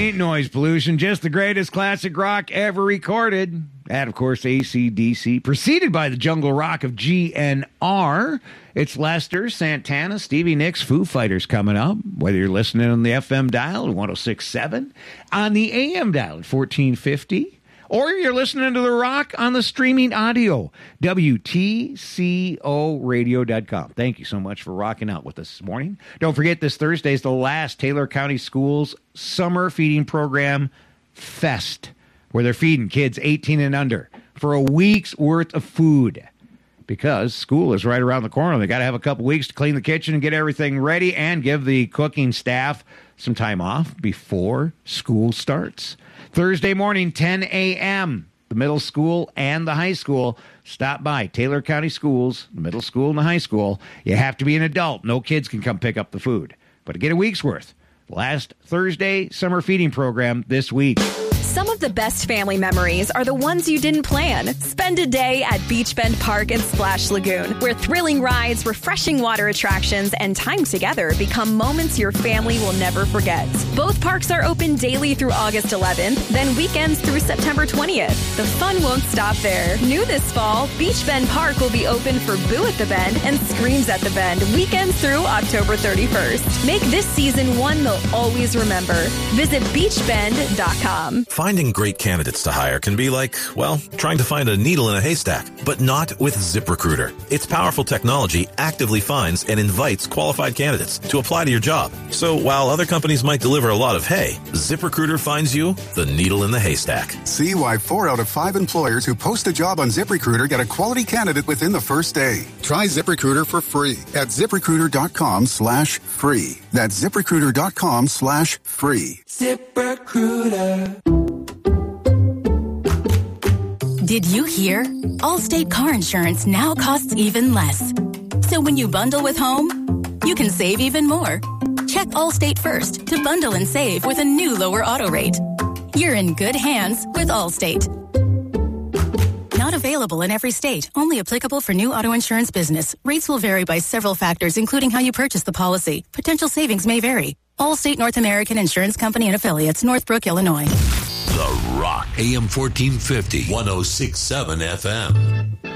ain't noise pollution, just the greatest classic rock ever recorded. And, of course, AC/DC, preceded by the jungle rock of GNR. It's Lester, Santana, Stevie Nicks, Foo Fighters coming up. Whether you're listening on the FM dial at 106.7, on the AM dial at 1450, or you're listening to The Rock on the streaming audio, WTCOradio.com. Thank you so much for rocking out with us this morning. Don't forget, this Thursday is the last Taylor County Schools Summer Feeding Program Fest, where they're feeding kids 18 and under for a week's worth of food. Because school is right around the corner. They got to have a couple weeks to clean the kitchen and get everything ready and give the cooking staff some time off before school starts. Thursday morning, 10 a.m., the middle school and the high school. Stop by Taylor County Schools, the middle school and the high school. You have to be an adult. No kids can come pick up the food. But to get a week's worth, last Thursday summer feeding program this week. Some of the best family memories are the ones you didn't plan. Spend a day at Beach Bend Park and Splash Lagoon, where thrilling rides, refreshing water attractions, and time together become moments your family will never forget. Both parks are open daily through August 11th, then weekends through September 20th. The fun won't stop there. New this fall, Beach Bend Park will be open for Boo at the Bend and Screams at the Bend, weekends through October 31st. Make this season one they'll always remember. Visit beachbend.com. Finding great candidates to hire can be like, well, trying to find a needle in a haystack, but not with ZipRecruiter. Its powerful technology actively finds and invites qualified candidates to apply to your job. So while other companies might deliver a lot of hay, ZipRecruiter finds you the needle in the haystack. See why 4 out of 5 employers who post a job on ZipRecruiter get a quality candidate within the first day. Try ZipRecruiter for free at ZipRecruiter.com/free. That's ZipRecruiter.com/free. ZipRecruiter. Did you hear? Allstate car insurance now costs even less. So when you bundle with home, you can save even more. Check Allstate first to bundle and save with a new lower auto rate. You're in good hands with Allstate. Not available in every state. Only applicable for new auto insurance business. Rates will vary by several factors, including how you purchase the policy. Potential savings may vary. Allstate North American Insurance Company and Affiliates, Northbrook, Illinois. The Rock, AM 1450, 106.7 FM.